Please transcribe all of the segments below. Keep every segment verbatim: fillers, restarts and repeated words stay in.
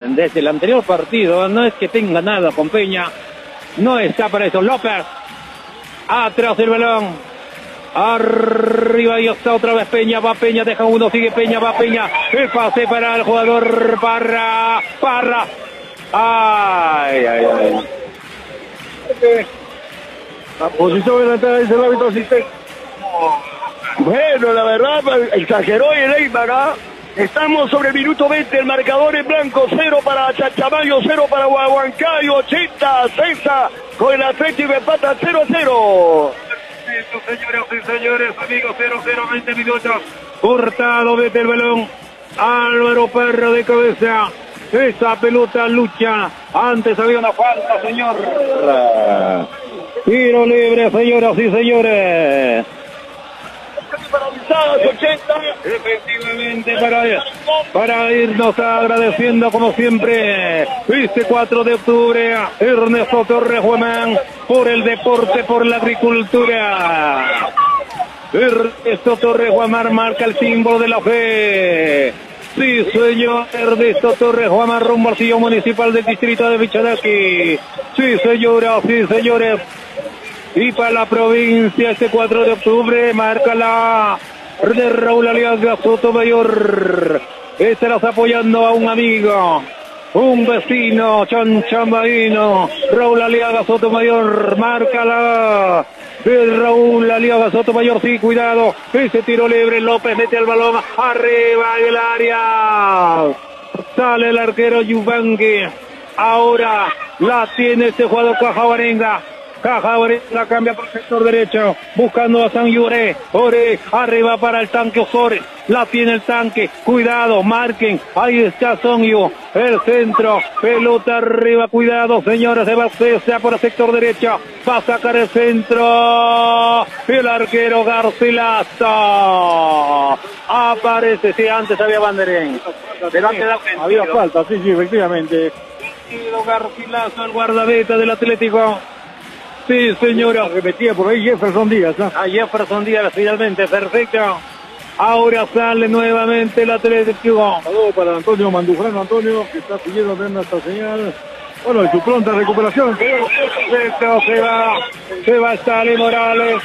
desde el anterior partido. No es que tenga nada con Peña. No está para eso. López. Atrás el balón. Arriba y está otra vez Peña. Va Peña, deja uno, sigue Peña, va Peña. El pase para el jugador Parra. Parra. Ay, ay, ay. La posición de la entrada dice el árbitro asistente. Bueno, la verdad, exageró el Eibar, ¿ah? Estamos sobre el minuto veinte, el marcador en blanco, cero para Chachamayo, cero para Huancayo, ochenta, César, con el Atlético empata cero a cero. Señoras y señores, amigos, cero cero, veinte minutos. Hurtado mete el balón. Álvaro Parra de cabeza. Esa pelota lucha. Antes había una falta, señor. Tiro libre, señoras y señores. ochenta. Efectivamente, para, para irnos agradeciendo como siempre este cuatro de octubre a Ernesto Torres Huamán por el deporte, por la agricultura. Ernesto Torres Huamán marca el símbolo de la fe. Sí, señor, Ernesto Torres Huamán rumbo al sillón municipal del distrito de Vichalaki. Sí, señoras, sí, señores. Y para la provincia este cuatro de octubre marca la de Raúl Aliaga Sotomayor. Estarás apoyando a un amigo, un vecino, chanchambaíno. Raúl Aliaga Sotomayor, marca la de Raúl Aliaga Sotomayor. Sí, cuidado, ese tiro libre. López mete el balón arriba del área. Sale el arquero Yubanqui. Ahora la tiene este jugador Cajabarenga. Cajabarenga cambia por el sector derecho, buscando a San Yure. Ore, arriba para el tanque Osores. La tiene el tanque, cuidado, marquen. Ahí está Sonyu, el centro, pelota arriba, cuidado, señores, de Barcesa por el sector derecho. Va a sacar el centro. El arquero Garcilaso. Aparece, sí, antes había banderín. Delante de había falta, sí, sí, efectivamente. Garcilaso, el guardameta del Atlético. Sí, señora. Repetía por ahí Jefferson Díaz, ¿no? A Jefferson Díaz finalmente, perfecto. Ahora sale nuevamente el Atlético. Saludos para Antonio Mandujano, Antonio, que está siguiendo nuestra señal. Bueno, y su pronta recuperación. Perfecto, se va, se va Sale Morales.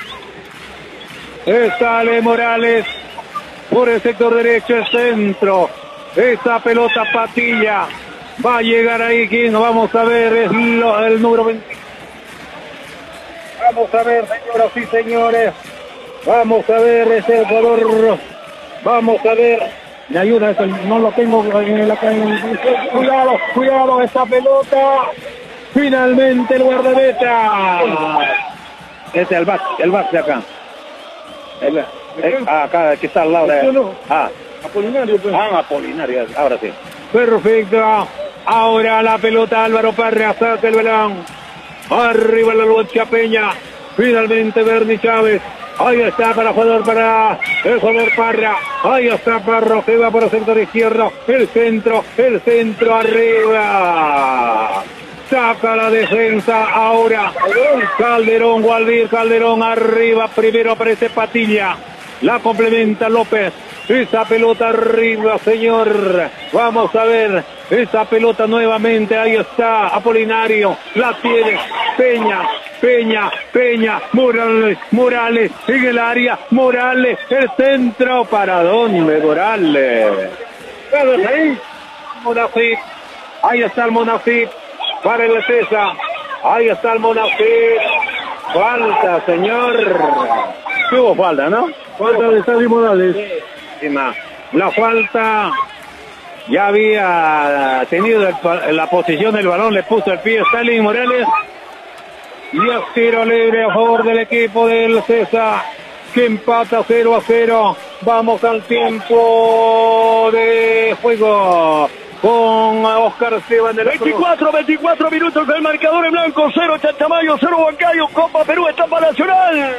Sale Morales. Por el sector derecho, el centro. Esa pelota Patilla. Va a llegar ahí, ¿quién? Vamos a ver, es lo, el número veinte. Vamos a ver, señoras y señores. Vamos a ver ese jugador. Vamos a ver. Me ayuda, eso, no lo tengo en la calle. Cuidado, cuidado, esta pelota. Finalmente el guardameta. Este es el back, el back de acá. El, el, acá, aquí está al lado de. Ah, Apolinario, pues. Ah, Apolinario, ahora sí. Perfecto. Ahora la pelota, Álvaro Parra, saca el balón. Arriba la lucha Peña. Finalmente Bernie Chávez. Ahí está para jugador para el jugador Parra. Ahí está Parra, que va por el sector izquierdo. El centro, el centro arriba. Saca la defensa ahora. Calderón, Gualdir, Calderón arriba. Primero aparece Patilla. La complementa López. Esa pelota arriba, señor. Vamos a ver. Esa pelota nuevamente. Ahí está Apolinario. La tiene Peña. Peña. Peña. Morales. Morales. En el área. Morales. El centro. ¿Para dónde, Morales? Ahí. Monafit. Ahí está el Monafit. Para el César. Ahí está el Monafit. Falta, señor. Tuvo falta, ¿no? Falta de Stanley Morales. La falta, ya había tenido el, la posición del balón, le puso el pie Stalin Morales. Y es tiro libre a favor del equipo del César, que empata cero a cero. Vamos al tiempo de juego con Oscar Esteban de la veinticuatro, veinticuatro minutos del marcador en blanco, cero Chachamayo, cero Huancayo, Copa Perú, etapa nacional.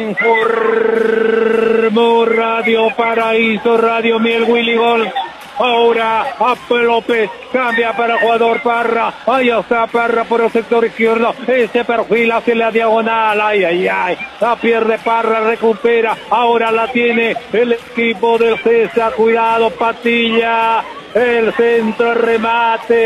Informó Radio Paraíso, Radio Miel, Willy Gol. Ahora Apple López cambia para jugador Parra. Ahí está Parra por el sector izquierdo. Ese perfil hace la diagonal. Ay, ay, ay. La pierde Parra, recupera. Ahora la tiene el equipo del César. Cuidado, Patilla. El centro remate.